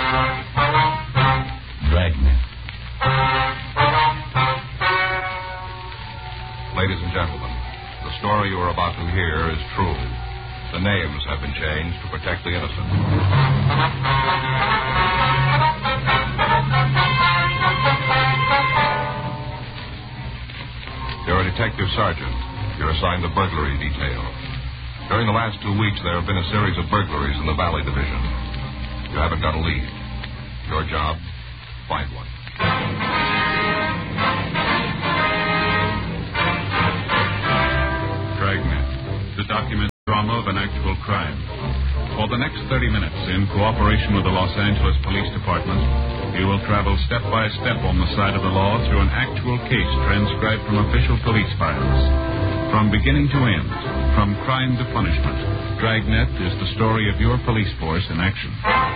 Dragnet. Ladies and gentlemen, the story you are about to hear is true. The names have been changed to protect the innocent. You're a detective sergeant. You're assigned the burglary detail. During the last 2 weeks, there have been a series of burglaries in the Valley Division. You haven't got a lead. Your job, find one. Dragnet, the document drama of an actual crime. For the next 30 minutes, in cooperation with the Los Angeles Police Department, you will travel step by step on the side of the law through an actual case transcribed from official police files. From beginning to end, from crime to punishment, Dragnet is the story of your police force in action.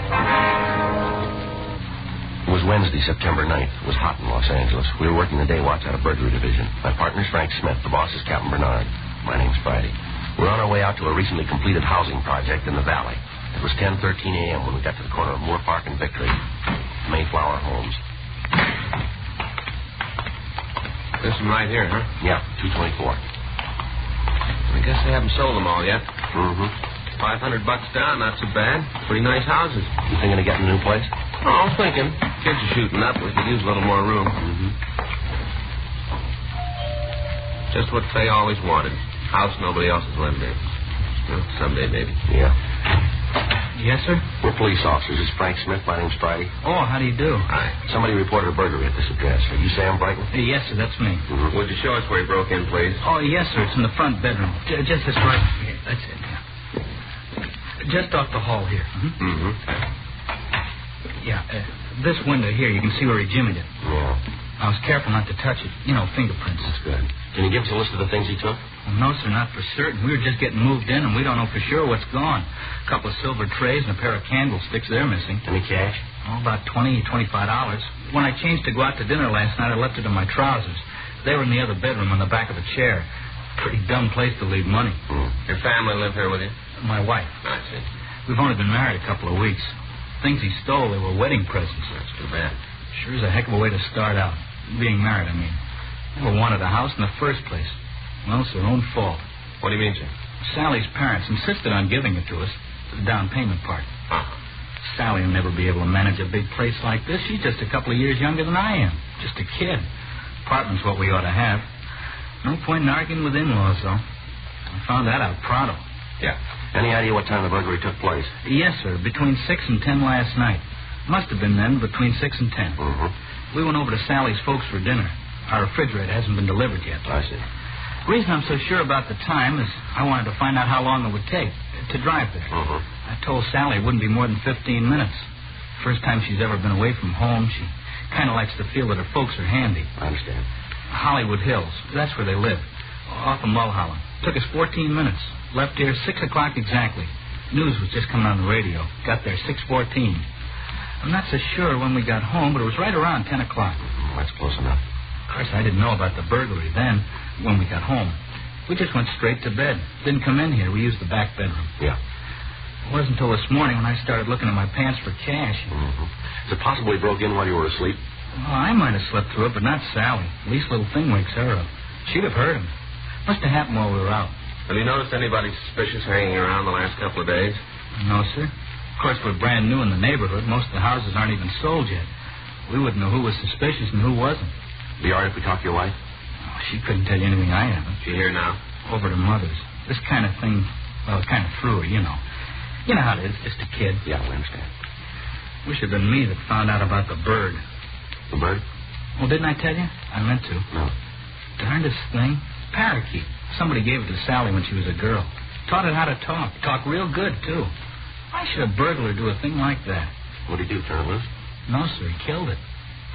It was Wednesday, September 9th. It was hot in Los Angeles. We were working the day watch out of burglary division. My partner's Frank Smith. The boss is Captain Bernard. My name's Friday. We're on our way out to a recently completed housing project in the valley. It was 10:13 a.m. when we got to the corner of Moore Park and Victory. Mayflower Homes. This one right here, huh? Yeah, 224. I guess they haven't sold them all yet. Mm-hmm. $500 down, not so bad. Pretty nice houses. You thinking of getting a new place? Oh, I'm thinking. Kids are shooting up. We could use a little more room. Mm-hmm. Just what Faye always wanted. House nobody else has lived in. Well, someday, maybe. Yeah. Yes, sir? We're police officers. This is Frank Smith. My name's Friday. Oh, how do you do? Hi. Somebody reported a burglary at this address. Are you Sam Brighton? Yes, sir, that's me. Mm-hmm. Would you show us where he broke in, please? Oh, yes, sir, it's in the front bedroom. Just this right here. That's it, yeah. Just off the hall here. Mm-hmm. Mm-hmm. Yeah, this window here, you can see where he jimmied it. Yeah. I was careful not to touch it. You know, fingerprints. That's good. Can you give us a list of the things he took? Well, no, sir, not for certain. We were just getting moved in, and we don't know for sure what's gone. A couple of silver trays and a pair of candlesticks, they're missing. Any cash? Oh, about $20, $25. When I changed to go out to dinner last night, I left it in my trousers. They were in the other bedroom on the back of a chair. Pretty dumb place to leave money. Your family live here with you? My wife. I see. We've only been married a couple of weeks. Things he stole, they were wedding presents. That's too bad. Sure is a heck of a way to start out. Being married, I mean. Never wanted a house in the first place. Well, it's their own fault. What do you mean, sir? Sally's parents insisted on giving it to us, the down payment part. Huh. Sally will never be able to manage a big place like this. She's just a couple of years younger than I am. Just a kid. Apartment's what we ought to have. No point in arguing with in-laws, though. I found that out pronto. Yeah. Any idea what time the burglary took place? Yes, sir. Between 6 and 10 last night. Must have been then, between 6 and 10. Mm-hmm. We went over to Sally's folks for dinner. Our refrigerator hasn't been delivered yet. I see. The reason I'm so sure about the time is I wanted to find out how long it would take to drive there. Mm-hmm. I told Sally it wouldn't be more than 15 minutes. First time she's ever been away from home. She kind of likes to feel that her folks are handy. I understand. Hollywood Hills. That's where they live. Off of Mulholland. Took us 14 minutes. Left here 6 o'clock exactly. News was just coming on the radio. Got there 6:14. I'm not so sure when we got home, but it was right around 10 o'clock. That's close enough. Of course, I didn't know about the burglary then, when we got home. We just went straight to bed. Didn't come in here. We used the back bedroom. Yeah. It wasn't until this morning when I started looking in my pants for cash. Mm-hmm. Is it possible he broke in while you were asleep? Well, I might have slept through it, but not Sally. Least little thing wakes her up. She'd have heard him. Must have happened while we were out. Have you noticed anybody suspicious hanging around the last couple of days? No, sir. Of course, we're brand new in the neighborhood. Most of the houses aren't even sold yet. We wouldn't know who was suspicious and who wasn't. Be all right if we talk to your wife? Oh, she couldn't tell you anything I haven't. She here now? Over to Mother's. This kind of thing, well, it kind of threw her, you know. You know how it is, just a kid. Yeah, we understand. Wish it had been me that found out about the bird. The bird? Well, didn't I tell you? I meant to. No. Darndest thing. Parakeet. Somebody gave it to Sally when she was a girl. Taught it how to talk. Talk real good, too. Why should a burglar do a thing like that? What'd he do, turn it loose? No, sir, he killed it.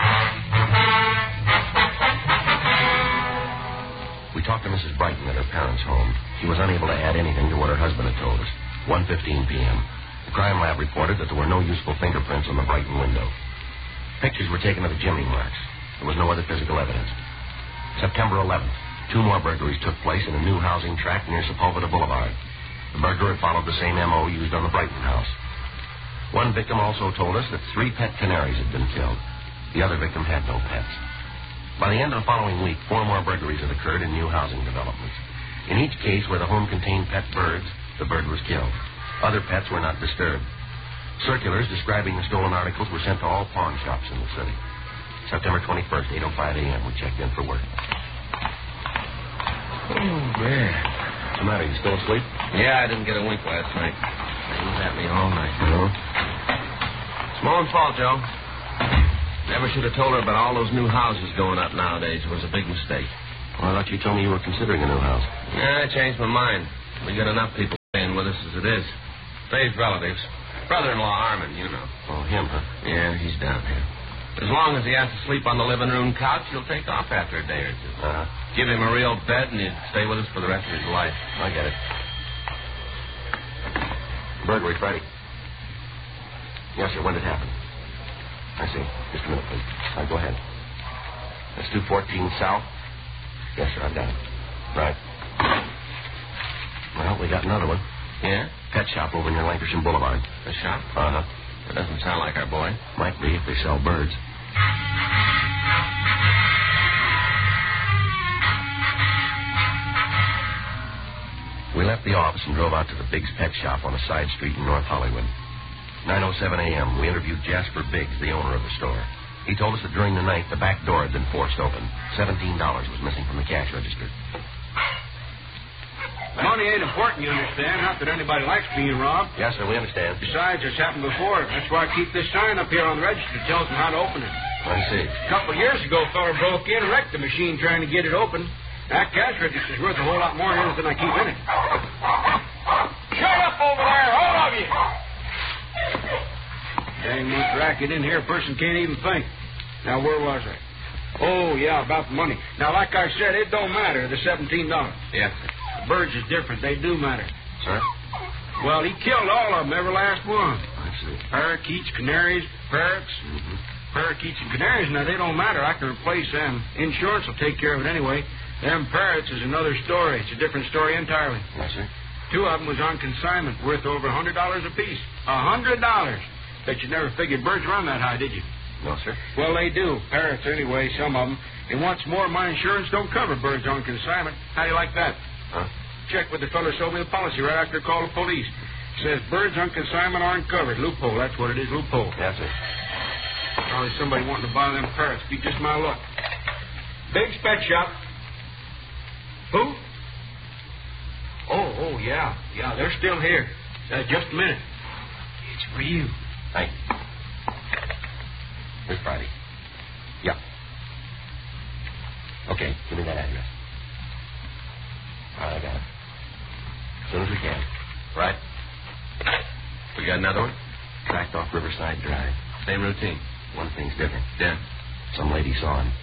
We talked to Mrs. Brighton at her parents' home. She was unable to add anything to what her husband had told us. 1:15 p.m. The crime lab reported that there were no useful fingerprints on the Brighton window. Pictures were taken of the jimmy marks. There was no other physical evidence. September 11th, 2 more burglaries took place in a new housing tract near Sepulveda Boulevard. The burglar had followed the same M.O. used on the Brighton house. One victim also told us that 3 pet canaries had been killed. The other victim had no pets. By the end of the following week, 4 more burglaries had occurred in new housing developments. In each case where the home contained pet birds, the bird was killed. Other pets were not disturbed. Circulars describing the stolen articles were sent to all pawn shops in the city. September 21st, 8:05 a.m., we checked in for work. Oh, man. What's the matter? You still asleep? Yeah, I didn't get a wink last night. They was at me all night. It's my own fault, Joe. Never should have told her about all those new houses going up nowadays. It was a big mistake. Well, I thought you told me you were considering a new house. Yeah, I changed my mind. We got enough people staying with us as it is. Faye's relatives. Brother-in-law Armin, you know. Oh, him, huh? Yeah, he's down here. As long as he has to sleep on the living room couch, he'll take off after a day or two. Give him a real bed, and he'd stay with us for the rest of his life. I get it. Burglary Friday. Yes, sir. When did it happen? I see. Just a minute, please. All right, go ahead. That's 214 South? Yes, sir. I've got it. Right. Well, we got another one. Yeah? Pet shop over near Lancashire Boulevard. The shop? Uh-huh. That doesn't sound like our boy. Might be if they sell birds. We left the office and drove out to the Biggs Pet Shop on a side street in North Hollywood. 9:07 a.m., we interviewed Jasper Biggs, the owner of the store. He told us that during the night, the back door had been forced open. $17 was missing from the cash register. Money ain't important, you understand. Not that anybody likes being robbed. Yes, sir, we understand. Besides, it's happened before. That's why I keep this sign up here on the register that tells them how to open it. I see. A couple of years ago, a fella broke in and wrecked the machine trying to get it open. That cash register's worth a whole lot more than I keep in it. Shut up over there, all of you! Dang much racket in here, a person can't even think. Now, where was I? Oh, yeah, about the money. Now, like I said, it don't matter, the $17. Yeah. The birds is different. They do matter. Sir? Well, he killed all of them, every last one. I see. Parakeets, canaries, parrots. Parakeets and canaries, now, they don't matter. I can replace them. Insurance will take care of it anyway. Them parrots is another story. It's a different story entirely. Yes, sir. 2 of them was on consignment, worth over $100 apiece. $100. Bet you never figured birds run that high, did you? No, sir. Well, they do. Parrots, anyway, some of them. And what's more, my insurance don't cover birds on consignment. How do you like that? Huh? Check with the fellow who sold me the policy right after I called the police. Says birds on consignment aren't covered. Loophole. That's what it is, loophole. Yes, sir. Probably somebody wanting to buy them parrots. Be just my luck. Biggs Pet Shop. Who? Oh, yeah. Yeah, they're still here. Just a minute. It's for you. Thanks. This Friday. Yeah. Okay, give me that address. All right, I got it. As soon as we can. Right. We got another one? Tracked off Riverside Drive. Same routine. One thing's different. Yeah. Some lady saw him.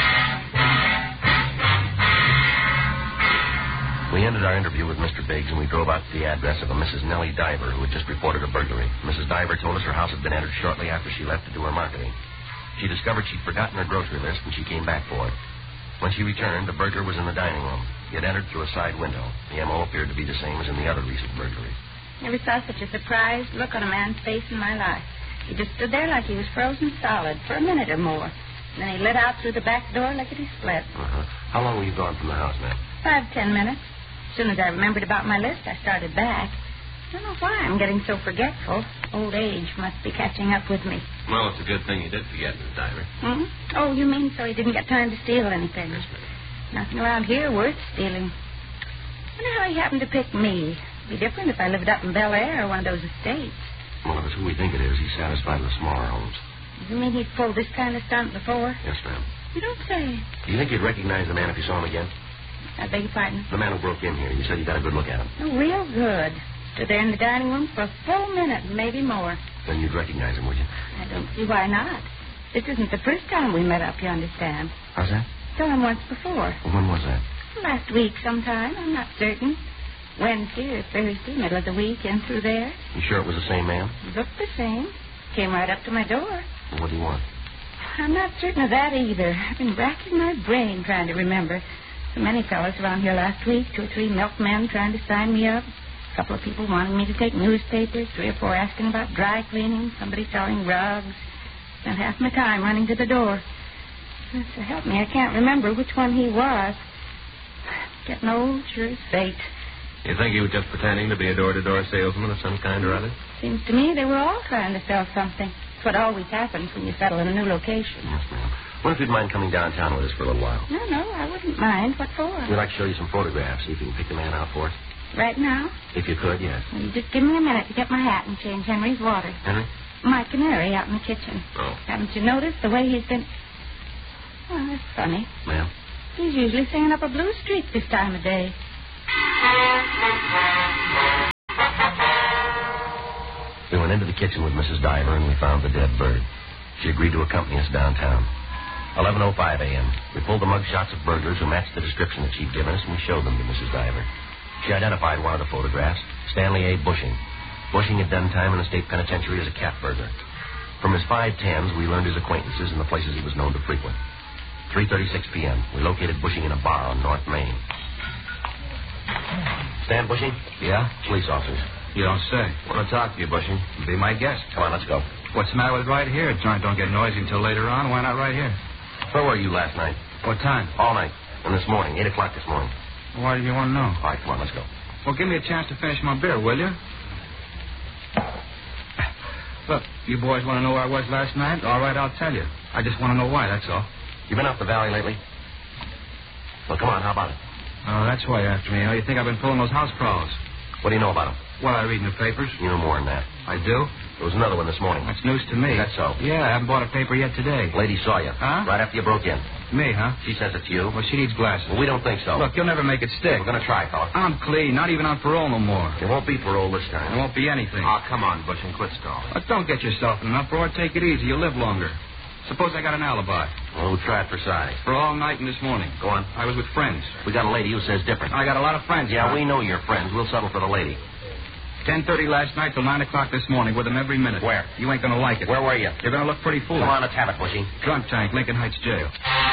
We ended our interview with Mr. Biggs, and we drove out to the address of a Mrs. Nellie Diver, who had just reported a burglary. Mrs. Diver told us her house had been entered shortly after she left to do her marketing. She discovered she'd forgotten her grocery list, and she came back for it. When she returned, the burglar was in the dining room. He had entered through a side window. The M.O. appeared to be the same as in the other recent burglaries. Never saw such a surprised look on a man's face in my life. He just stood there like he was frozen solid for a minute or more. Then he lit out through the back door like it split. How long were you gone from the house, ma'am? 5-10 minutes. As soon as I remembered about my list, I started back. I don't know why I'm getting so forgetful. Old age must be catching up with me. Well, it's a good thing you did forget, Miss Diver. Hmm? Oh, you mean so he didn't get time to steal anything? Nothing around here worth stealing. Wonder how he happened to pick me. It'd be different if I lived up in Bel Air or one of those estates. Well, if it's who we think it is, he's satisfied with smaller homes. You mean he'd pulled this kind of stunt before? Yes, ma'am. You don't say. Do you think you'd recognize the man if you saw him again? I beg your pardon? The man who broke in here. You said you got a good look at him. Oh, real good. Stood there in the dining room for a full minute, maybe more. Then you'd recognize him, would you? I don't see why not. This isn't the first time we met up, you understand. How's that? Saw him once before. Well, when was that? Last week sometime. I'm not certain. Wednesday or Thursday, middle of the week, in through there. You sure it was the same man? Looked the same. Came right up to my door. Well, what do you want? I'm not certain of that either. I've been racking my brain trying to remember. So many fellas around here last week, 2 or 3 milkmen trying to sign me up. A couple of people wanting me to take newspapers, 3 or 4 asking about dry cleaning, somebody selling rugs. Spent half my time running to the door. So help me, I can't remember which one he was. Getting old, sure as fate. You think he was just pretending to be a door-to-door salesman of some kind or other? Seems to me they were all trying to sell something. It's what always happens when you settle in a new location. Yes, ma'am. Wonder if you'd mind coming downtown with us for a little while. No, I wouldn't mind. What for? We'd like to show you some photographs, see if you can pick the man out for us. Right now? If you could, yes. Well, you just give me a minute to get my hat and change Henry's water. Henry? My canary out in the kitchen. Oh. Haven't you noticed the way he's been... Oh, that's funny. Ma'am? He's usually singing up a blues streak this time of day. We went into the kitchen with Mrs. Diver, and we found the dead bird. She agreed to accompany us downtown. 11:05 a.m. We pulled the mug shots of burglars who matched the description that she'd given us, and we showed them to Mrs. Diver. She identified one of the photographs, Stanley A. Bushing. Bushing had done time in the state penitentiary as a cat burglar. From his 510s, we learned his acquaintances and the places he was known to frequent. 3:36 p.m. We located Bushing in a bar on North Main. Stan Bushing? Yeah? Police officers. You don't say. Want to talk to you, Bushing. Be my guest. Come on, let's go. What's the matter with right here? Joint don't get noisy until later on. Why not right here? Where were you last night? What time? All night. And this morning, 8 o'clock this morning. Why do you want to know? All right, come on, let's go. Well, give me a chance to finish my beer, will you? Look, you boys want to know where I was last night? All right, I'll tell you. I just want to know why, that's all. You been up the valley lately? Well, come on, how about it? Oh, that's why you're after me. Oh, you think I've been pulling those house crawls? What do you know about them? Well, I read in the papers. You know more than that. I do? There was another one this morning. That's news to me. That's so. Yeah, I haven't bought a paper yet today. Lady saw you. Huh? Right after you broke in. Me, huh? She says it's you. Well, she needs glasses. Well, we don't think so. Look, you'll never make it stick. We're going to try, fella. I'm clean, not even on parole no more. It won't be parole this There time. won't be anything. Oh, come on, Bushing. Quit stalling. Look, don't get yourself in an uproar. Take it easy. You'll live longer. Suppose I got an alibi. Well, we'll try it for size. For all night and this morning. Go on. I was with friends. We got a lady who says different. I got a lot of friends. Yeah, huh? we know you're friends. We'll settle for the lady. 10:30 last night till 9 o'clock this morning. With them every minute. Where? You ain't gonna like it. Where were you? You're gonna look pretty foolish. Come on, let's have it, Bushy. Drunk tank, Lincoln Heights Jail.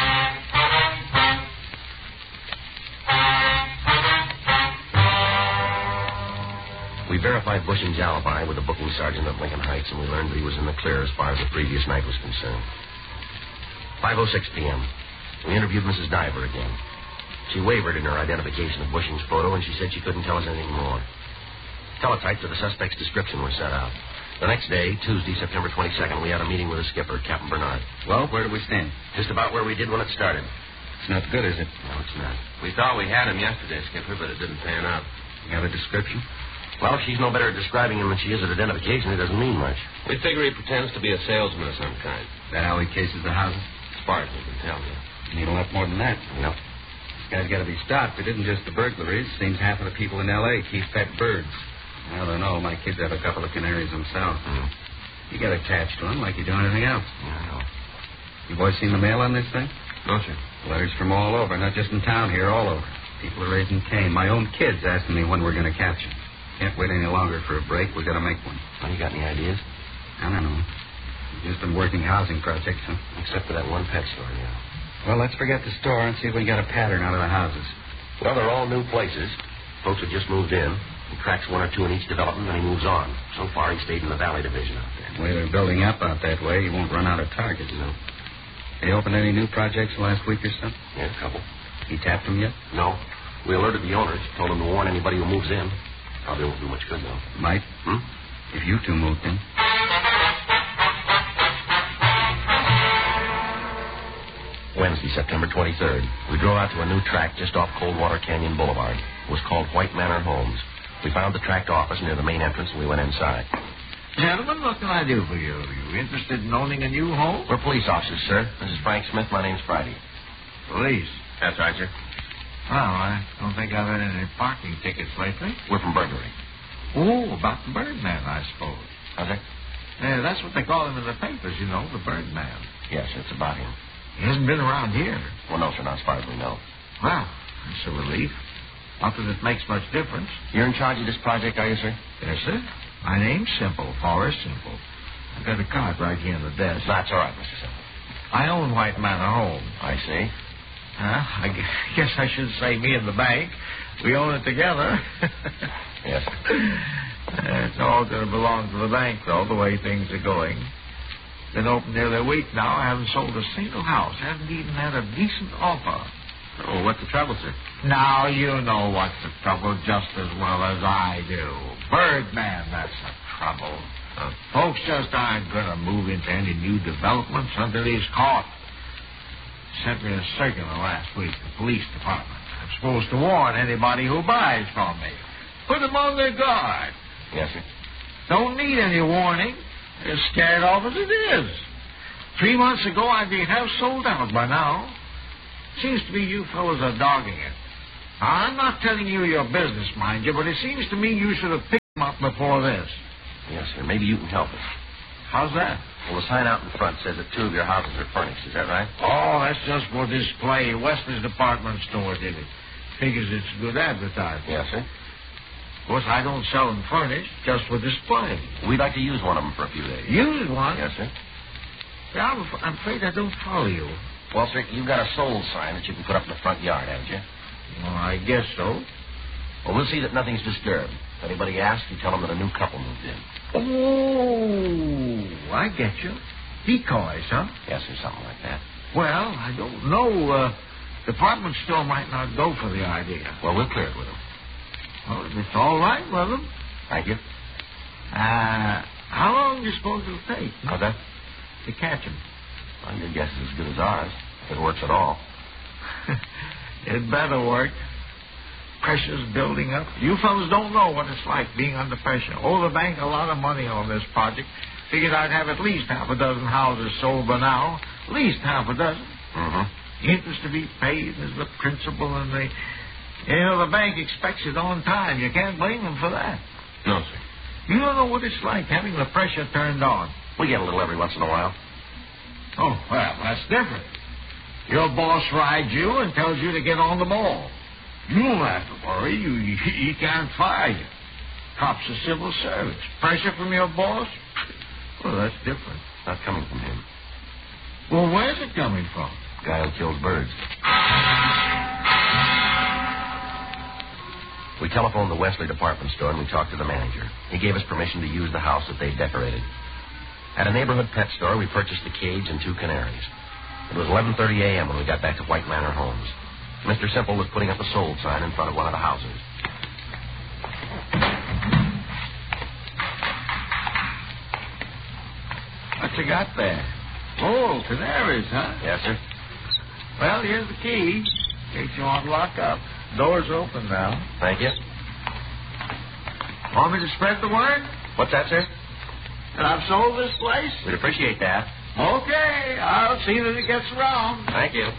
We verified Bushing's alibi with the booking sergeant at Lincoln Heights, and we learned that he was in the clear as far as the previous night was concerned. 5:06 p.m. We interviewed Mrs. Diver again. She wavered in her identification of Bushing's photo, and she said she couldn't tell us anything more. Teletypes of the suspect's description were sent out. The next day, Tuesday, September 22nd, we had a meeting with the skipper, Captain Bernard. Well, where do we stand? Just about where we did when it started. It's not good, is it? No, it's not. We thought we had him yesterday, Skipper, but it didn't pan out. You got a description? Well, if she's no better at describing him than she is at identification, it doesn't mean much. We figure he pretends to be a salesman of some kind. That how he cases the houses? As far as we can tell, yeah. You need a lot more than that. No. This guy's got to be stopped. It isn't just the burglaries. Seems half of the people in L.A. keep pet birds. I don't know. My kids have a couple of canaries themselves. You get attached to them like you do anything else. Yeah, I know. You boys seen the mail on this thing? No, sir. Letters from all over, not just in town here, all over. People are raising Cain. My own kids asking me when we're going to catch him. Can't wait any longer for a break. We've got to make one. Well, you got any ideas? I don't know. We've just been working housing projects, huh? Except for that one pet store, yeah. Well, let's forget the store and see if we can get a pattern out of the houses. Well, they're all new places. Folks have just moved in. He cracks one or two in each development, and he moves on. So far, he stayed in the Valley Division out there. The way they're building up out that way, you won't run out of targets. No. They opened any new projects the last week or so? Yeah, a couple. He tapped them yet? No. We alerted the owners, told them to warn anybody who moves in. Probably won't do much good, though. Might. If you two moved in. Wednesday, September 23rd. We drove out to a new tract just off Coldwater Canyon Boulevard. It was called White Manor Homes. We found the tract office near the main entrance, and we went inside. Gentlemen, what can I do for you? Are you interested in owning a new home? We're police officers, sir. This is Frank Smith. My name's Friday. Police? That's right, sir. Well, I don't think I've had any parking tickets lately. We're from burglary. Oh, about the Birdman, I suppose. How's that? Yeah, that's what they call him in the papers, you know, the Birdman. Yes, it's about him. He hasn't been around here. Well, no, sir, not as far as we know. Well, that's a relief. Not that it makes much difference. You're in charge of this project, are you, sir? Yes, sir. My name's Simple, Forrest Simple. I've got a card right here on the desk. That's all right, Mr. Simple. I own White Manor Home. I see. I guess I should say me and the bank. We own it together. Yes. It's all going to belong to the bank, though, the way things are going. Been open nearly a week now. I haven't sold a single house. Haven't even had a decent offer. Oh, what's the trouble, sir? Now, you know what's the trouble just as well as I do. Birdman, that's the trouble. Folks just aren't going to move into any new developments until he's caught. Sent me a circular last week, the police department. I'm supposed to warn anybody who buys from me. Put them on their guard. Yes, sir. Don't need any warning. They're scared off as it is. 3 months ago, I'd be half sold out by now. Seems to me you fellows are dogging it. Now, I'm not telling you your business, mind you, but it seems to me you should have picked them up before this. Yes, sir. Maybe you can help us. How's that? Well, the sign out in front says that 2 of your houses are furnished. Is that right? Oh, that's just for display. Wesley's department store did it. Figures it's good advertising. Yes, sir. Of course, I don't sell them furnished, just for display. We'd like to use one of them for a few days. Use one? Yes, sir. Yeah, I'm afraid I don't follow you. Well, sir, you've got a sold sign that you can put up in the front yard, haven't you? Well, I guess so. Well, we'll see that nothing's disturbed. If anybody asks, you tell them that a new couple moved in. Oh, I get you. Decoys, huh? Yes, sir, something like that. Well, I don't know. Department store might not go for the idea. Well, we'll clear it with them. Well, if it's all right with them. Thank you. How long do you suppose it'll take? How's that? To catch them? Well, your guess is as good as ours, if it works at all. It better work. Pressure's building up. You fellas don't know what it's like being under pressure. Owe the bank a lot of money on this project. Figured I'd have at least half a dozen houses sold by now. At least half a dozen. Mm-hmm. Interest to be paid is the principal, and the bank expects it on time. You can't blame them for that. No, sir. You don't know what it's like having the pressure turned on. We get a little every once in a while. Oh, well, that's different. Your boss rides you and tells you to get on the ball. You don't have to worry. He can't fire you. Cops are civil service. Pressure from your boss? Well, that's different. Not coming from him. Well, where's it coming from? Guy who kills birds. We telephoned the Wesley department store and we talked to the manager. He gave us permission to use the house that they'd decorated. At a neighborhood pet store, we purchased a cage and 2 canaries. It was 11:30 a.m. when we got back to White Manor Homes. Mr. Simple was putting up a sold sign in front of one of the houses. What you got there? Oh, canaries, huh? Yes, sir. Well, here's the key. In case you want to lock up. Door's open now. Thank you. Want me to spread the word? What's that, sir? That I've sold this place? We'd appreciate that. Okay, I'll see that it gets around. Thank you.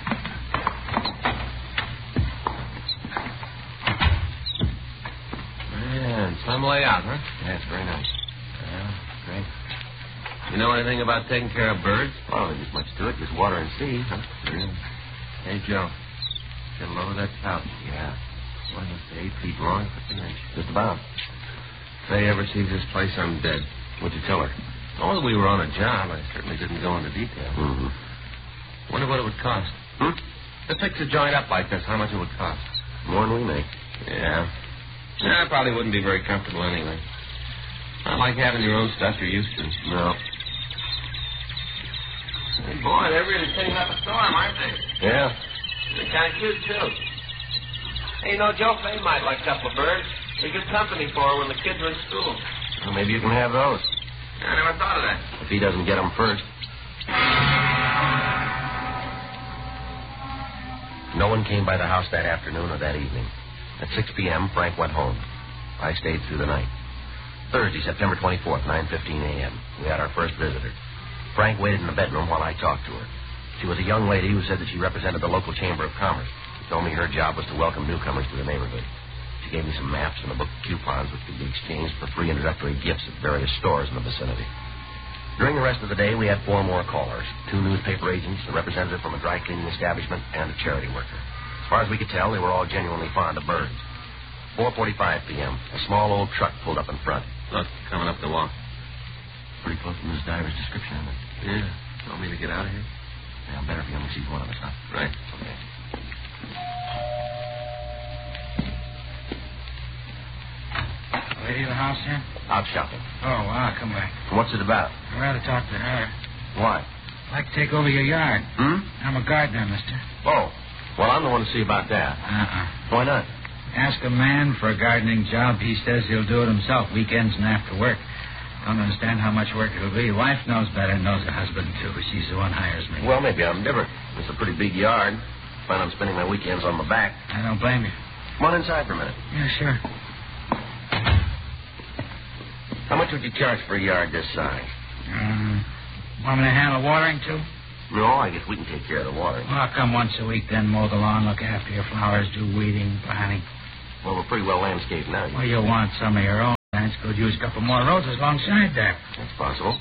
Man, some layout, huh? Yeah, it's very nice. Yeah, great. You know anything about taking care of birds? Well, there isn't much to it. Just water and seed, huh? Yeah. Hey, Joe. Get a load of that pouch. Yeah. What is it, 8 feet long, 15 inches? Just about. If they ever sees this place, I'm dead. What'd you tell her? Oh, we were on a job. I certainly didn't go into detail. Mm-hmm. Wonder what it would cost. To fix a joint up like this, how much it would cost? More than we make. Yeah. I probably wouldn't be very comfortable anyway. Not like having your own stuff you're used to. No. Hey, boy, they're really setting up a storm, aren't they? Yeah. They're kind of cute, too. Hey, you know, Joe Fay might like a couple of birds. They're good company for her when the kids are in school. Well, maybe you can have those. I never thought of that. If he doesn't get them first. No one came by the house that afternoon or that evening. At 6 p.m., Frank went home. I stayed through the night. Thursday, September 24th, 9:15 a.m. We had our first visitor. Frank waited in the bedroom while I talked to her. She was a young lady who said that she represented the local Chamber of Commerce. She told me her job was to welcome newcomers to the neighborhood. She gave me some maps and a book of coupons which could be exchanged for free introductory gifts at various stores in the vicinity. During the rest of the day, we had 4 more callers. 2 newspaper agents, a representative from a dry cleaning establishment, and a charity worker. As far as we could tell, they were all genuinely fond of birds. 4:45 p.m., a small old truck pulled up in front. Look, coming up the walk. Pretty close to Miss Diver's description, isn't it? Yeah. Want me to get out of here? Yeah, better if he only sees one of us, huh? Right. Okay. Lady of the house here? Out shopping. Oh, well, come back. What's it about? I'd rather talk to her. Why? I'd like to take over your yard. I'm a gardener, mister. Oh. Well, I'm the one to see about that. Why not? Ask a man for a gardening job. He says he'll do it himself, weekends and after work. Don't understand how much work it'll be. Wife knows better and knows her husband, too. She's the one hires me. Well, maybe I'm different. It's a pretty big yard. Plan on spending my weekends on my back. I don't blame you. Come on inside for a minute. Yeah, sure. How much would you charge for a yard this size? Want me to handle watering, too? No, I guess we can take care of the watering. Well, I'll come once a week, then mow the lawn, look after your flowers, do weeding, planting. Well, we're pretty well landscaped now. Well, you'll want some of your own. Plants could use a couple more roses alongside there. That's possible.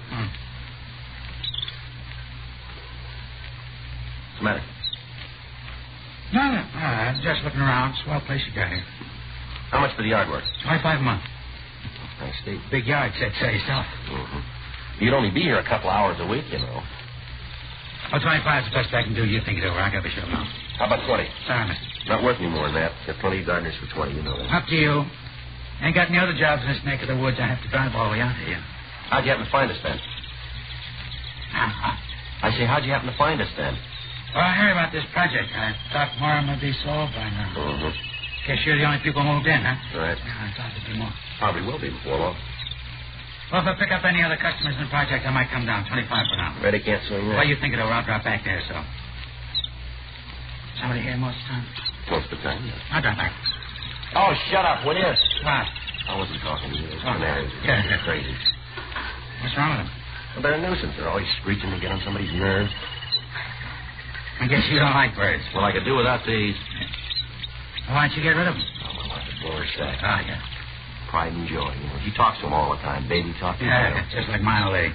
What's the matter? No, I'm just looking around. Swell place you got here. How much for the yard work? $25 a month. Nice steep. Big yard, said so yourself. You'd only be here a couple hours a week, you know. Well, 25 is the best I can do. You think it over. I got to be sure now. How about 20? Sorry, mister. Not worth any more than that. Got plenty of gardeners for 20, you know that. Up to you. Ain't got any other jobs in this neck of the woods. I have to drive all the way out here. How'd you happen to find us then? I say, how'd you happen to find us then? Well, I heard about this project. I thought more of them would be solved by now. Guess you're the only people moved in, huh? Right. Yeah, I thought there'd be more. Probably will be before long. Well, if I pick up any other customers in the project, I might come down. 25 for now. Ready, can't swing that. Well, you think it over. I'll drop back there, so. Somebody here most of the time? Most of the time, yes. I'll drop back. Oh, shut up, will you? What? I wasn't talking to you. Those Oh. canaries Yeah. are crazy. What's wrong with them? Well, they're a nuisance. They're always screeching to get on somebody's nerves. I guess you don't like birds. Well, I could do without these. Well, why don't you get rid of them? Oh, my wife would blow her sack. Ah, yeah. Pride and joy. You know, she talks to them all the time. Baby talk to Yeah, them. just like my old lady.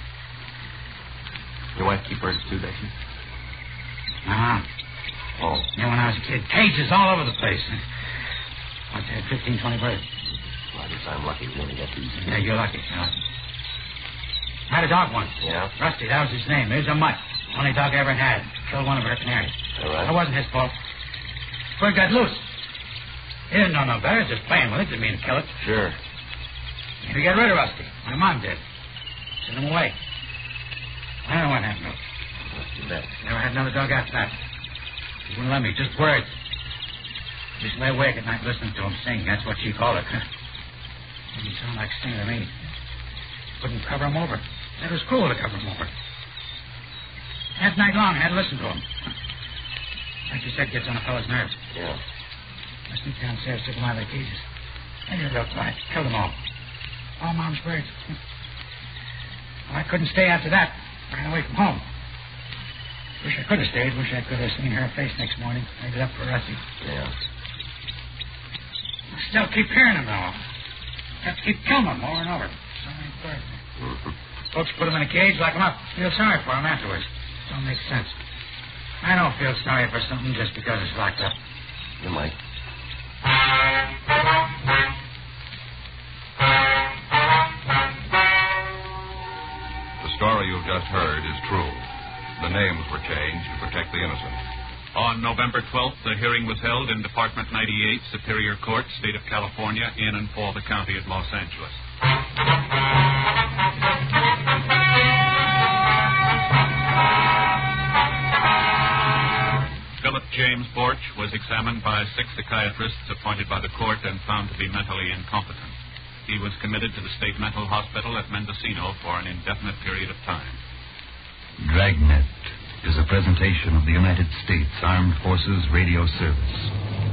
Your wife keep birds too, does she? Uh-huh. Oh. Yeah, when I was a kid, cages all over the place. Once I had 15, 20 birds. Well, I guess I'm lucky we only got these. Yeah, you're lucky. I had a dog once. Yeah? Rusty, that was his name. He was a mutt. Only dog I ever had. Killed one of her canaries. All right. It wasn't his fault. Bird got loose. He didn't know no better. Just playing with it. Didn't mean to kill it. Sure. He got rid of Rusty. My mom did. Sent him away. I don't know what happened to him. That's too bad. Never had another dog after that. He wouldn't let me. Just words. Just lay awake at night listening to him sing. That's what she called it. Didn't sound like singing to me. Couldn't cover him over. That was cruel to cover him over. That night long, I had to listen to him. Like you said, gets on a fellow's nerves. Yeah. I sneaked downstairs, took them out of their cages. They did look like. Killed them all. All Mom's birds. Well, I couldn't stay after that. Ran away from home. Wish I could have stayed. Wish I could have seen her face next morning. Made it up for Rusty. Yeah. I still keep hearing them, though. Have to keep killing them over and over. So many birds. Folks put them in a cage, lock them up. Feel sorry for them afterwards. Don't make sense. I don't feel sorry for something just because it's locked up. You might. The story you've just heard is true. The names were changed to protect the innocent. On November 12th, the hearing was held in Department 98, Superior Court, State of California, in and for the County of Los Angeles. Philip James Borch was examined by 6 psychiatrists appointed by the court and found to be mentally incompetent. He was committed to the state mental hospital at Mendocino for an indefinite period of time. Dragnet is a presentation of the United States Armed Forces Radio Service.